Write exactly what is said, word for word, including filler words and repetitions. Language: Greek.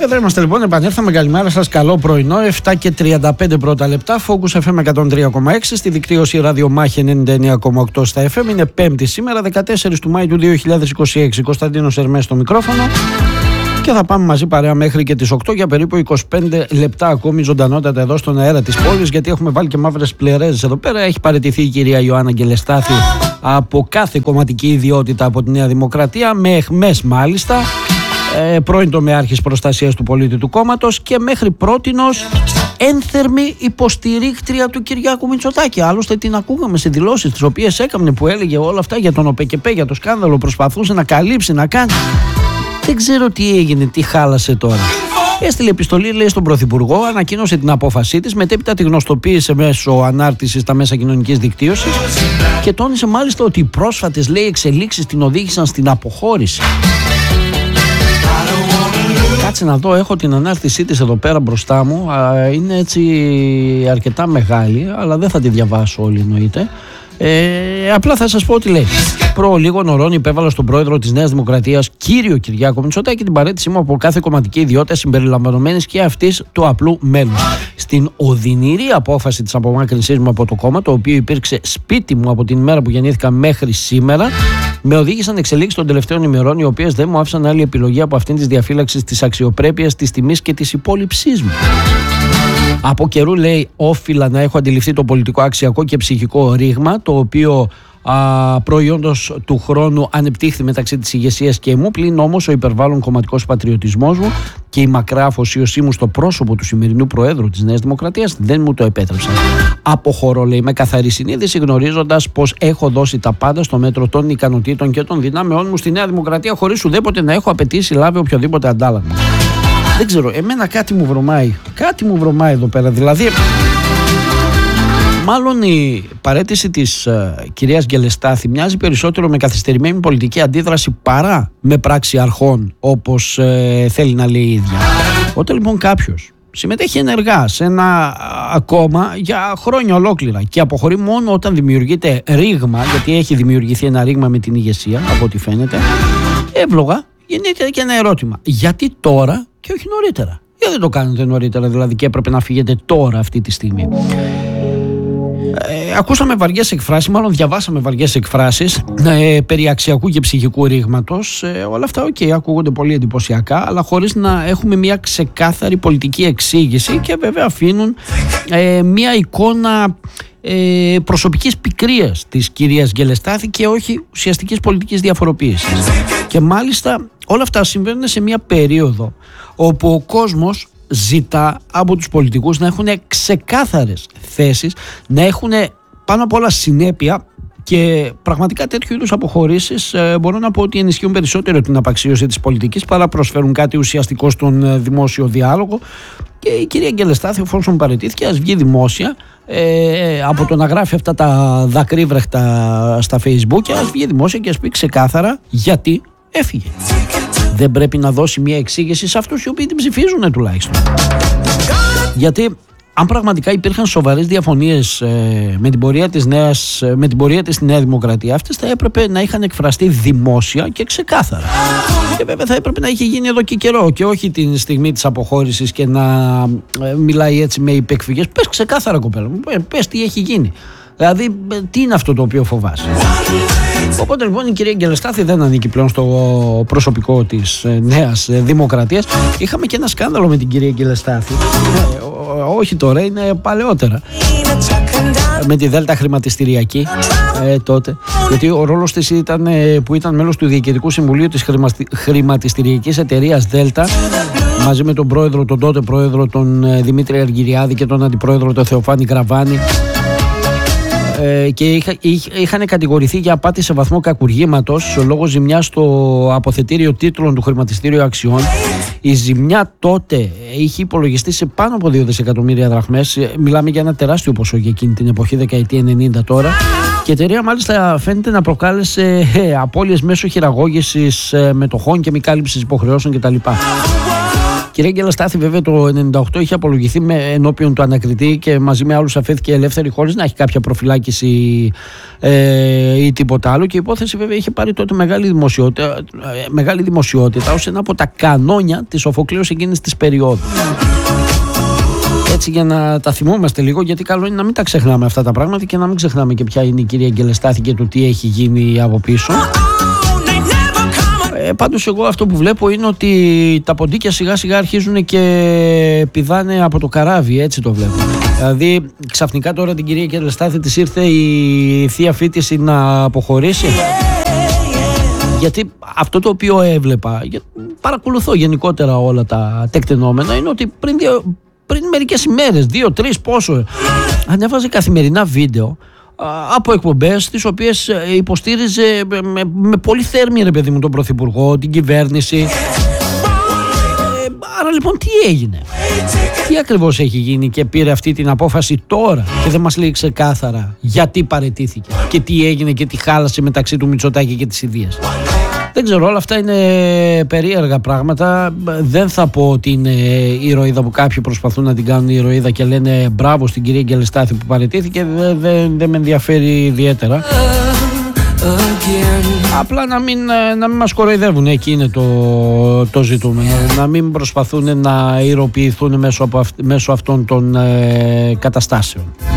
Και εδώ είμαστε λοιπόν, επανέλθαμε. Καλημέρα σας, καλό πρωινό. επτά και τριάντα πέντε πρώτα λεπτά. Focus εφ εμ εκατόν τρία κόμμα έξι. Στη δικτύωση ραδιομάχη ενενήντα εννέα κόμμα οκτώ στα εφ εμ. Είναι Πέμπτη σήμερα, δεκατέσσερις του Μάη του δύο χιλιάδες είκοσι έξι. Κωνσταντίνος Ερμές στο μικρόφωνο. Και θα πάμε μαζί παρέα μέχρι και τις οκτώ για περίπου είκοσι πέντε λεπτά ακόμη ζωντανότατα εδώ στον αέρα της πόλης. Γιατί έχουμε βάλει και μαύρες πλερέζες εδώ πέρα. Έχει παραιτηθεί η κυρία Ιωάννα Γκελεστάθη από κάθε κομματική ιδιότητα από τη Νέα Δημοκρατία, με αιχμές μάλιστα. Ε, πρώην τομεάρχης προστασίας του πολίτη του κόμματος και μέχρι πρότινος ένθερμη υποστηρίκτρια του Κυριάκου Μητσοτάκη. Άλλωστε την ακούγαμε σε δηλώσεις τις οποίες έκανε, που έλεγε όλα αυτά για τον ΟΠΕΚΕΠΕ, για το σκάνδαλο, προσπαθούσε να καλύψει, να κάνει. Δεν ξέρω τι έγινε, τι χάλασε τώρα. Έστειλε επιστολή, λέει, στον Πρωθυπουργό, ανακοίνωσε την απόφασή της, μετέπειτα τη γνωστοποίησε μέσω ανάρτησης στα μέσα κοινωνικής δικτύωσης και τόνισε μάλιστα ότι οι πρόσφατες, λέει, εξελίξεις την οδήγησαν στην αποχώρηση. Κάτσε να δω, έχω την ανάρτησή της εδώ πέρα μπροστά μου. Είναι έτσι αρκετά μεγάλη, αλλά δεν θα τη διαβάσω όλη, εννοείται. Ε, απλά θα σας πω τι λέει. Προ λίγων ωρών υπέβαλα στον πρόεδρο της Νέας Δημοκρατίας, κύριο Κυριάκο Μητσοτάκη, την παραίτησή μου από κάθε κομματική ιδιότητα συμπεριλαμβανομένης και αυτής του απλού μέλους. Στην οδυνηρή απόφαση της απομάκρυνσής μου από το κόμμα, το οποίο υπήρξε σπίτι μου από την ημέρα που γεννήθηκα μέχρι σήμερα, με οδήγησαν εξελίξεις των τελευταίων ημερών, οι οποίες δεν μου άφησαν άλλη επιλογή από αυτήν της διαφύλαξης της αξιοπρέπειας, της τιμής και της υπόλοιψής μου. Από καιρού, λέει, όφιλα να έχω αντιληφθεί το πολιτικό, αξιακό και ψυχικό ρήγμα, το οποίο α, προϊόντος του χρόνου ανεπτύχθη μεταξύ της ηγεσίας και μου, πλην όμως ο υπερβάλλον κομματικός πατριωτισμός μου και η μακρά αφοσίωσή μου στο πρόσωπο του σημερινού Προέδρου της Νέας Δημοκρατίας δεν μου το επέτρεψαν. Αποχωρώ, λέει, με καθαρή συνείδηση, γνωρίζοντας πως έχω δώσει τα πάντα στο μέτρο των ικανοτήτων και των δυνάμεών μου στη Νέα Δημοκρατία, χωρίς ουδέποτε να έχω απαιτήσει λάβει οποιοδήποτε αντάλλαγμα. Δεν ξέρω, εμένα κάτι μου βρωμάει. Κάτι μου βρωμάει εδώ πέρα. Δηλαδή, μάλλον η παραίτηση της uh, κυρίας Γκελεστάθη μοιάζει περισσότερο με καθυστερημένη πολιτική αντίδραση παρά με πράξη αρχών, όπως uh, θέλει να λέει η ίδια. Όταν λοιπόν κάποιος συμμετέχει ενεργά σε ένα uh, κόμμα για χρόνια ολόκληρα και αποχωρεί μόνο όταν δημιουργείται ρήγμα, γιατί έχει δημιουργηθεί ένα ρήγμα με την ηγεσία, από ό,τι φαίνεται, εύλογα γεννείται και ένα ερώτημα. Γιατί τώρα και όχι νωρίτερα? Γιατί δεν το κάνετε νωρίτερα, δηλαδή, και έπρεπε να φύγετε τώρα αυτή τη στιγμή? Ε, ακούσαμε βαριές εκφράσεις, μάλλον διαβάσαμε βαριές εκφράσεις ε, περί αξιακού και ψυχικού ρήγματος. Ε, όλα αυτά, οκ, okay, ακούγονται πολύ εντυπωσιακά, αλλά χωρίς να έχουμε μια ξεκάθαρη πολιτική εξήγηση και βέβαια αφήνουν ε, μια εικόνα ε, προσωπικής πικρίας της κυρίας Γκελεστάθη και όχι ουσιαστικής πολιτικής διαφοροποίησης. Και μάλιστα όλα αυτά συμβαίνουν σε μια περίοδο όπου ο κόσμος ζητά από τους πολιτικούς να έχουν ξεκάθαρες θέσεις, να έχουν πάνω απ' όλα συνέπεια, και πραγματικά τέτοιου είδους αποχωρήσεις ε, μπορώ να πω ότι ενισχύουν περισσότερο την απαξίωση της πολιτικής παρά προσφέρουν κάτι ουσιαστικό στον ε, δημόσιο διάλογο. Και η κυρία Γκελεστάθη, εφόσον παραιτήθηκε, ας βγει δημόσια ε, από το να γράφει αυτά τα δακρύβρεχτα στα Facebook, και ας βγει δημόσια και ας πει ξεκάθαρα γιατί έφυγε. Δεν πρέπει να δώσει μια εξήγηση σε αυτούς οι οποίοι την ψηφίζουν τουλάχιστον? Γιατί αν πραγματικά υπήρχαν σοβαρές διαφωνίες ε, με, την πορεία της νέας, με την πορεία της στη Νέα Δημοκρατία, αυτές θα έπρεπε να είχαν εκφραστεί δημόσια και ξεκάθαρα. Και βέβαια θα έπρεπε να είχε γίνει εδώ και καιρό, και όχι την στιγμή της αποχώρησης και να ε, μιλάει έτσι με υπεκφυγές. Πες ξεκάθαρα, κοπέλα μου, πες τι έχει γίνει. Δηλαδή, τι είναι αυτό το οποίο φοβάσαι? Οπότε λοιπόν η κυρία Γκελεστάθη δεν ανήκει πλέον στο προσωπικό της Νέας Δημοκρατίας. Είχαμε και ένα σκάνδαλο με την κυρία Γκελεστάθη, ε, όχι τώρα, είναι παλαιότερα, με τη Δέλτα χρηματιστηριακή ε, τότε, γιατί ο ρόλος της ήταν ε, που ήταν μέλος του Διοικητικού Συμβουλίου της χρηματιστηριακής εταιρείας Δέλτα, μαζί με τον πρόεδρο, τον τότε πρόεδρο, τον ε, Δημήτρη Αργυριάδη, και τον αντιπρόεδρο, τον Θεοφάνη Γραβάνη, ε, και είχα, είχ, είχαν κατηγορηθεί για απάτη σε βαθμό κακουργήματος λόγω ζημιάς στο αποθετήριο τίτλων του χρηματιστήριου αξιών. Η ζημιά τότε είχε υπολογιστεί σε πάνω από δύο δισεκατομμύρια δραχμές. Μιλάμε για ένα τεράστιο ποσό για εκείνη την εποχή, δεκαετία ενενήντα τώρα. Και η εταιρεία μάλιστα φαίνεται να προκάλεσε ε, απώλειες μέσω χειραγώγησης ε, μετοχών και μη κάλυψης υποχρεώσεων κτλ. Κυρία Γκελεστάθη, βέβαια το ενενήντα οκτώ είχε απολογηθεί με, ενώπιον του ανακριτή και μαζί με άλλους αφέθηκε ελεύθερη χωρίς να έχει κάποια προφυλάκηση ε, ή τίποτα άλλο. Και η υπόθεση βέβαια είχε πάρει τότε μεγάλη δημοσιότητα, ε, μεγάλη δημοσιότητα ως ένα από τα κανόνια της Σοφοκλέους εκείνης της περίοδου. Έτσι, για να τα θυμόμαστε λίγο, γιατί καλό είναι να μην τα ξεχνάμε αυτά τα πράγματα και να μην ξεχνάμε και ποια είναι η κυρία Γκελεστάθη και το τι έχει γίνει από πίσω. Ε, πάντως εγώ αυτό που βλέπω είναι ότι τα ποντίκια σιγά σιγά αρχίζουν και πηδάνε από το καράβι, έτσι το βλέπω. Δηλαδή ξαφνικά τώρα την κυρία Γκελεστάθη της ήρθε η θεία φίτηση να αποχωρήσει. Γιατί αυτό το οποίο έβλεπα, παρακολουθώ γενικότερα όλα τα τεκτενόμενα, είναι ότι πριν, πριν μερικές ημέρες, δύο, τρεις, πόσο, ανέβαζε καθημερινά βίντεο από εκπομπές τις οποίες υποστήριζε με, με πολύ θέρμη, ρε παιδί μου, τον Πρωθυπουργό, την κυβέρνηση. ε, Άρα λοιπόν τι έγινε, τι ακριβώς έχει γίνει και πήρε αυτή την απόφαση τώρα και δεν μας λέει ξεκάθαρα γιατί παραιτήθηκε και τι έγινε και τι χάλασε μεταξύ του Μητσοτάκη και της Ιδείας. Δεν ξέρω, όλα αυτά είναι περίεργα πράγματα. Δεν θα πω ότι είναι ηρωίδα που κάποιοι προσπαθούν να την κάνουν ηρωίδα και λένε μπράβο στην κυρία Γκελεστάθη που παραιτήθηκε. Δεν δε, δε με ενδιαφέρει ιδιαίτερα. Απλά να μην, να μην μας κοροϊδεύουν, εκεί είναι το, το ζητούμενο. Να μην προσπαθούν να ηρωποιηθούν μέσω, από αυ, μέσω αυτών των ε, καταστάσεων.